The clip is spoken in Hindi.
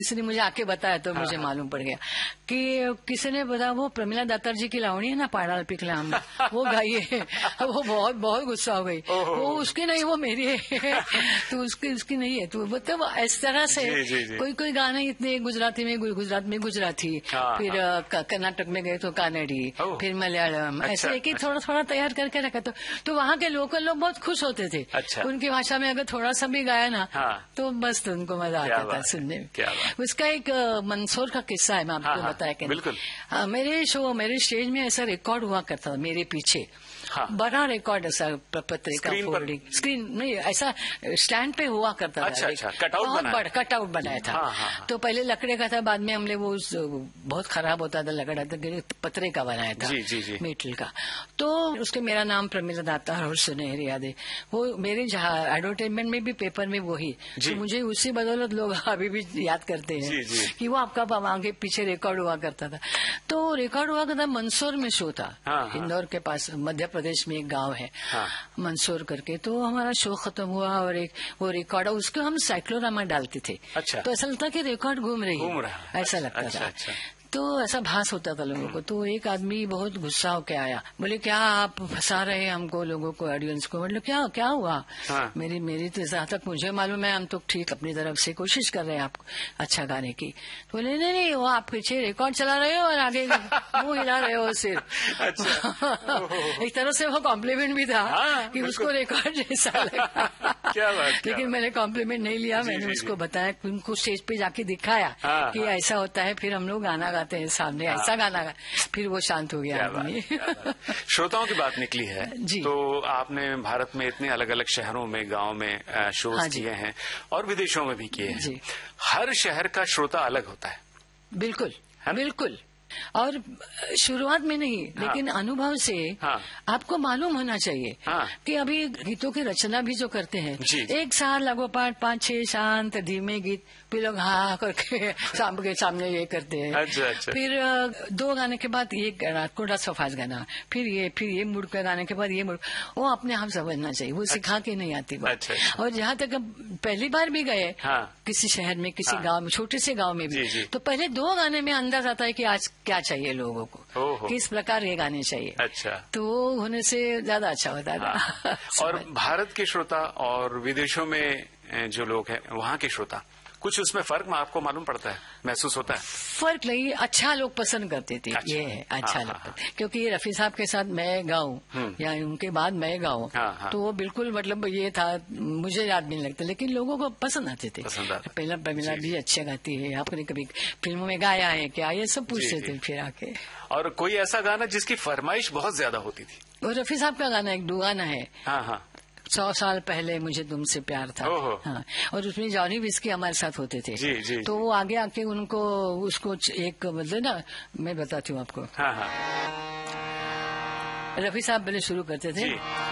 किसी ने मुझे आके बताया तो मुझे मालूम पड़ गया कि किसी ने बताया वो प्रमिला दातार जी की लावणी है ना, पाड़ाल पिकला हम वो गाई है। वो बहुत बहुत गुस्सा हो गई, वो उसकी नहीं वो मेरी है। तो उसकी नहीं है। तो मतलब इस तरह से कोई कोई गाने इतने गुजराती में गुजराती, फिर कर्नाटक में गए तो कानड़ी, फिर मलयालम, ऐसे एक ही थोड़ा थोड़ा तैयार करके रखा। तो वहाँ के लोकल लोग बहुत खुश होते थे। उनकी भाषा में अगर थोड़ा सा भी गाया ना तो बस उनको मजा आता था सुनने में। उसका एक मंदसौर का किस्सा है, मैं आपको बताया कि बिल्कुल। मेरे स्टेज में ऐसा रिकॉर्ड हुआ करता था मेरे पीछे। बड़ा रिकॉर्ड ऐसा पत्रिका फोल्डिंग स्क्रीन नहीं, ऐसा स्टैंड पे हुआ करता था। बहुत कटआउट बनाया था। तो पहले लकड़े का था, बाद में हमने वो बहुत खराब होता था लकड़ा, पत्रे का बनाया था, मेटल का। तो उसके मेरा नाम प्रमिला दातार और सुनहरी यादें, वो मेरे जहाँ एडवर्टाइजमेंट में भी पेपर में वही, तो मुझे उसी बदौलत लोग अभी भी याद करते हैं कि वो आपका आगे पीछे रिकॉर्ड हुआ करता था। तो रिकॉर्ड हुआ करता मंदसौर में शो था, इंदौर के पास मध्य प्रदेश में एक गांव है मंदसौर करके। तो हमारा शो खत्म हुआ और एक वो रिकॉर्ड उसको हम साइक्लोरामा डालते थे। तो ऐसा लगता कि रिकॉर्ड घूम रही है, ऐसा लगता था। तो ऐसा भास होता था लोगों को। तो एक आदमी बहुत गुस्सा होके आया, बोले क्या आप फंसा रहे हैं हमको, लोगों को, ऑडियंस को। मतलब क्या हुआ? मेरी तो जहाँ तक मुझे मालूम है हम तो ठीक अपनी तरफ से कोशिश कर रहे हैं आपको अच्छा गाने की। तो बोले नहीं वो आप पीछे रिकॉर्ड चला रहे हो और आगे मुंह हिला रहे हो सिर्फ। एक तरह से वो कॉम्प्लीमेंट भी था कि उसको रिकॉर्ड जैसा लगा। लेकिन मैंने कॉम्प्लीमेंट नहीं लिया, मैंने उसको बताया, उनको स्टेज पे जाके दिखाया कि ऐसा होता है, फिर हम लोग गाना गाते हैं सामने, ऐसा गाना गा, फिर वो शांत हो गया आदमी। श्रोताओं की बात निकली है जी। तो आपने भारत में इतने अलग अलग शहरों में, गांव में शोज किए हैं और विदेशों में भी किए हैं। हर शहर का श्रोता अलग होता है। बिल्कुल बिल्कुल। और शुरुआत में नहीं, लेकिन अनुभव से आपको मालूम होना चाहिए कि अभी गीतों की रचना भी जो करते हैं, एक साल लगोपाठ 5-6 शांत धीमे गीत, फिर लोग हाँ करके सामने ये करते हैं। फिर 2 गाने के बाद ये कोड़ा सफाज गाना, फिर ये मुड़ के गाने के बाद ये मुड़, वो अपने आप समझना चाहिए, वो सिखा के नहीं आती बात। और जहाँ तक पहली बार भी गए किसी शहर में, किसी गाँव में, छोटे से गाँव में भी, तो पहले 2 गाने में अंदाज आता है कि आज क्या चाहिए लोगों को, किस प्रकार ये गाने चाहिए। तो वो होने से ज्यादा अच्छा होता था। और भारत के श्रोता और विदेशों में जो लोग हैं वहाँ के श्रोता, कुछ उसमें फर्क आपको मालूम पड़ता है, महसूस होता है? फर्क नहीं, अच्छा लोग पसंद करते थे। ये है अच्छा लगता, क्योंकि रफी साहब के साथ मैं गाऊं या उनके बाद मैं गाऊं, तो वो बिल्कुल मतलब ये था, मुझे याद नहीं लगता, लेकिन लोगों को पसंद आते थे। पहला प्रमिला भी अच्छे गाती है, आपने कभी फिल्मों में गाया है क्या, ये सब पूछते थे फिर आके। और कोई ऐसा गाना जिसकी फरमाइश बहुत ज्यादा होती थी? वो रफी साहब का गाना एक दुगाना है, 100 साल पहले मुझे तुमसे प्यार था। हाँ, और उसमें जॉनी विस्की हमारे साथ होते थे। तो वो आगे आके उसको एक मतलब ना, मैं बताती हूँ आपको। रफी साहब पहले शुरू करते थे,